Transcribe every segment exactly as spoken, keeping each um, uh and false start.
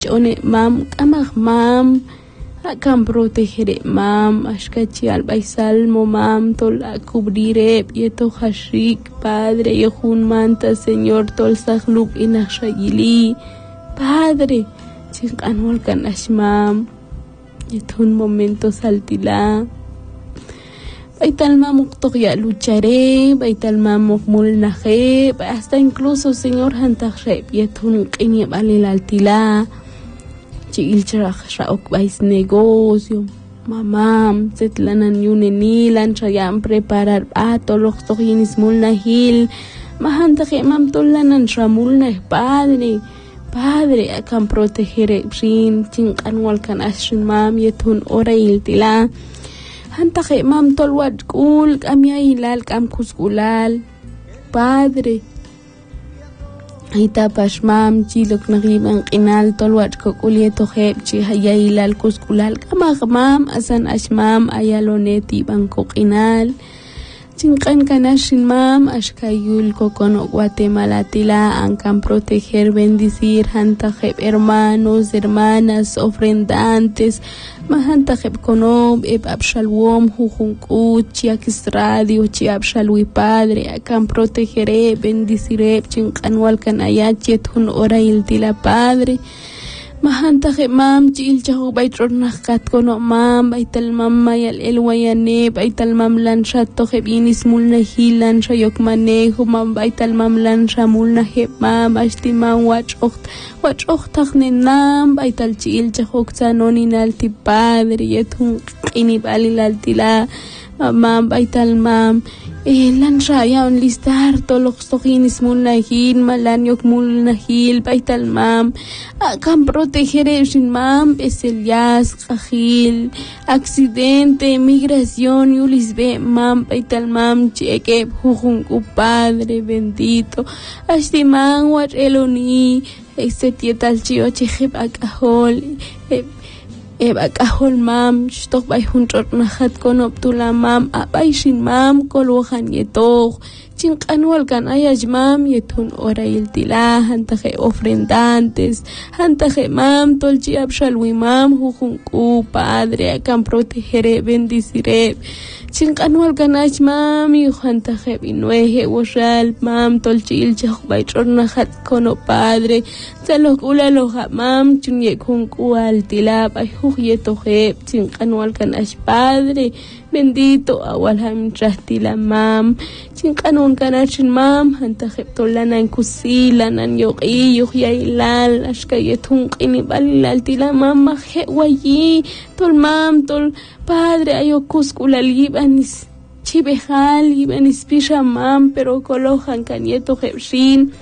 Chone mam kamag mam akan proteger mam ashkachi al salmo mam tol a cubriré yeto hashik Padre yehun manta Señor tol sahluk inashayili Padre sin anwal kan ashmam yetun momento saltila Baital mamuk ya lucharé, baital mamuk mulnaje, hasta incluso Señor hantaje, yetun qini balil altila, chil charaj raok bais negocio, mamam, setlanan yunenilan, chayam preparar ato, los tojinis mulnahil, mahantaje mam tolanan ramulnah padre, padre, akan proteger rin, ching anwal kan ashin mam, yetun ora iltila, Hanta ke mam tolwad kul kami ilal kam kuskulal Padre Aita pas mam chilok nagibang kinal tolwad ko kulieto heb chi haya ilal kuskulal kama mam asan as mam ayaloneti bang ko kinal Chinkan kanashin mam ashkayul kokono Guatemala tila angkan proteger bendecir hanta heb hermanos hermanas ofrendantes mahanta heb konob eb abshalwom hujunkut chiakis radio chi abshalwi padre akan protegeré bendeciré chinkan walkan ayachet hun ora iltila padre mahanta heb mam chil chahu baitron nakat kono mam baital mam mayal elwayane baital mam lan shatto heb inis mulna hilan shayok manejo mam baital mam lan shamulna heb mam ashti mam wach ocht wach ochtak nenam baital chil chahu ksanoni nalti padre yetun qini balil altila mam baital mam Eh, lan raya on listar tolok stokinis mulnahil malan yok mulnahil baital mam akan proteger sin mam eselias kahil accidente migración yulis be mam baital mam cheque hujun ku padre bendito ashti man wat eloni ese tietal chio cheheb akahol eh, Eba kahol mam, stok bay huntot nahat konop tula mam, abay shin mam, kolwahan yetok, chin kanwal kan ayaj mam, yetun ora iltila, hantaje ofrendantes, hantaje mam, tolchi abshalwi mam, hujunku, padre, akan protegere, bendicire, chin kanwal kan ayaj mam, yuhantaje binueje, washal, mam, tolchi ilchak bay chor nahat konop padre, salok ula loha mam, chun yekun altila, bay yeto heb chinqanwal kan ash padre bendito awal ham trastila mam chinqanun kan ashin mam hanta heb tolanan kusilanan yoqi yoqyailal ashka yetun qini balil tila mam he wayi tol mam tol padre ayokus kulalibanis chibehal ibanis pisha mam pero kolohan kan yeto heb shin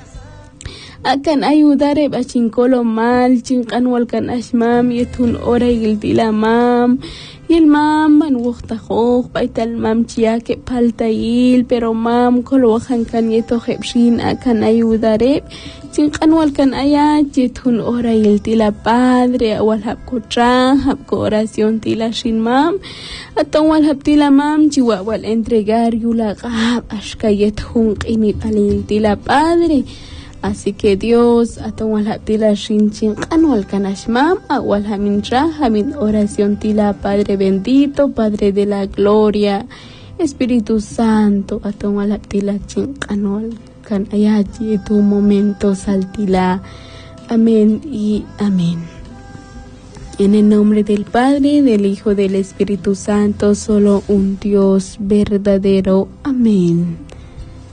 akan ayudare bachinkolo mal chinqanwal kan ashmam yetun ora iltila mam yel mam man waqta khokh baital mam chiake paltail pero mam kolwahan kan yeto khebshin akan ayudare chinqanwal kan ayat yetun ora iltila padre awal hab kotra hab oración tila shin mam atawal hab tila mam chiwa wal entregar yula qab ashka yetun qini palil padre Así que Dios, atawal tila shinchin kanwal kanashmam, awal haminra, hamin oración tila Padre bendito, Padre de la gloria, Espíritu Santo, atawal tila chin kanwal kan ayaji tu momento saltila. Amén y amén. En el nombre del Padre, del Hijo, del Espíritu Santo, solo un Dios verdadero. Amén.